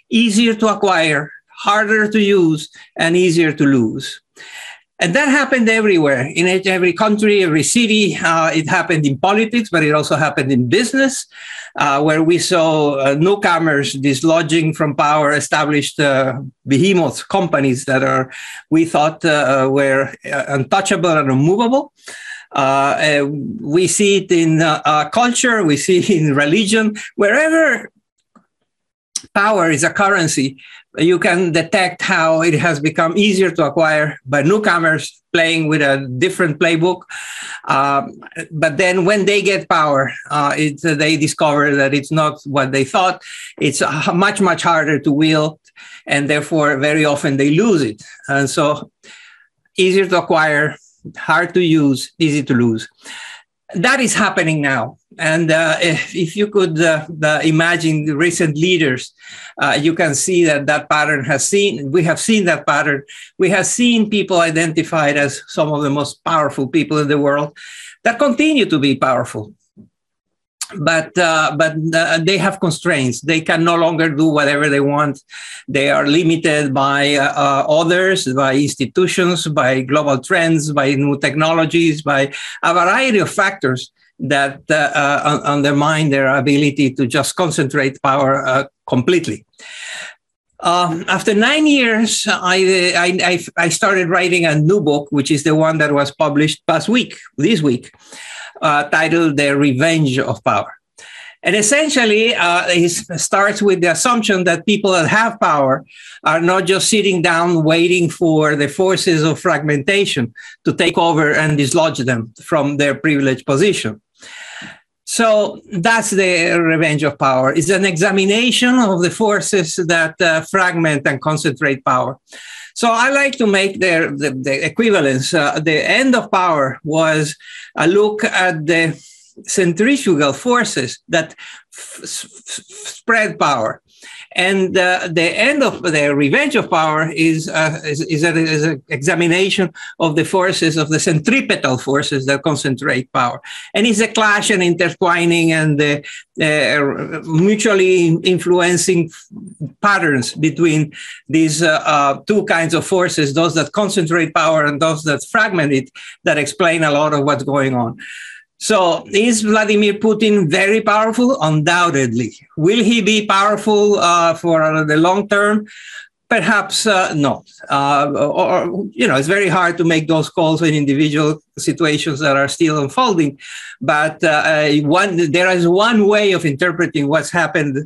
easier to acquire, harder to use, and easier to lose. And that happened everywhere, in every country, every city. It happened in politics, but it also happened in business, where we saw newcomers dislodging from power established behemoth companies that we thought were untouchable and unmovable. We see it in culture, we see it in religion, wherever power is a currency. You can detect how it has become easier to acquire by newcomers playing with a different playbook. But then when they get power, they discover that it's not what they thought. It's much, much harder to wield, and therefore very often they lose it. And so easier to acquire, hard to use, easy to lose. That is happening now. And if you could imagine the recent leaders, you can see that pattern we have seen that pattern. We have seen people identified as some of the most powerful people in the world that continue to be powerful. But they have constraints. They can no longer do whatever they want. They are limited by others, by institutions, by global trends, by new technologies, by a variety of factors that undermine their ability to just concentrate power completely. After 9 years, I started writing a new book, which is the one that was published this week, titled The Revenge of Power. And essentially, it starts with the assumption that people that have power are not just sitting down waiting for the forces of fragmentation to take over and dislodge them from their privileged position. So that's the revenge of power. It's an examination of the forces that fragment and concentrate power. So I like to make the equivalence. The end of power was a look at the centrifugal forces that spread power. And the end of the revenge of power is an examination of the forces, of the centripetal forces that concentrate power. And it's a clash and intertwining and the mutually influencing patterns between these two kinds of forces, those that concentrate power and those that fragment it, that explain a lot of what's going on. So is Vladimir Putin very powerful? Undoubtedly. Will he be powerful for the long term? Perhaps not. It's very hard to make those calls in individual situations that are still unfolding. But there is one way of interpreting what's happened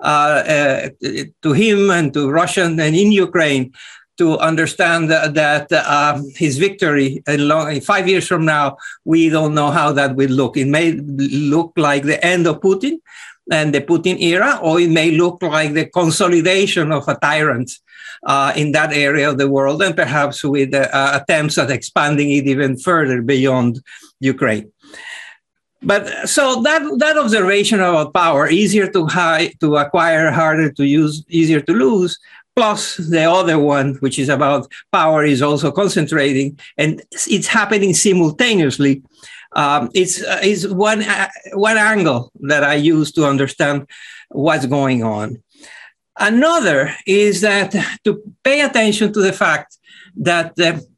to him and to Russia and in Ukraine, to understand that his victory, 5 years from now, we don't know how that will look. It may look like the end of Putin and the Putin era, or it may look like the consolidation of a tyrant in that area of the world, and perhaps with attempts at expanding it even further beyond Ukraine. But so that observation about power, easier to acquire, harder to use, easier to lose, plus the other one, which is about power is also concentrating, and it's happening simultaneously. It's one angle that I use to understand what's going on. Another is that to pay attention to the fact that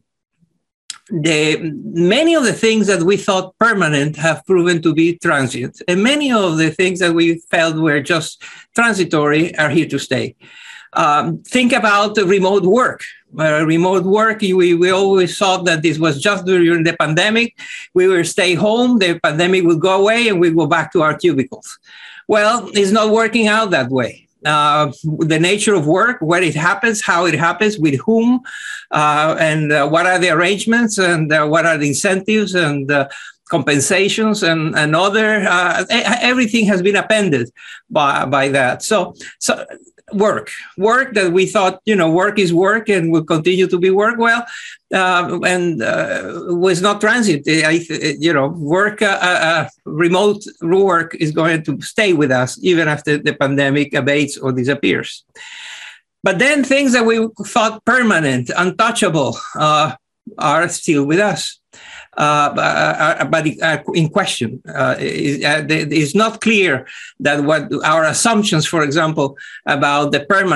many of the things that we thought permanent have proven to be transient, and many of the things that we felt were just transitory are here to stay. Think about remote work. Remote work, we always thought that this was just during the pandemic. We will stay home, the pandemic will go away, and we go back to our cubicles. Well, it's not working out that way. The nature of work, where it happens, how it happens, with whom, and what are the arrangements, and what are the incentives and compensations and other, everything has been appended by that. So work that we thought, work is work and will continue to be work. Well, and was not transient. Work, remote work is going to stay with us even after the pandemic abates or disappears. But then things that we thought permanent, untouchable, are still with us. But in question. It's not clear that what our assumptions, for example, about the permanent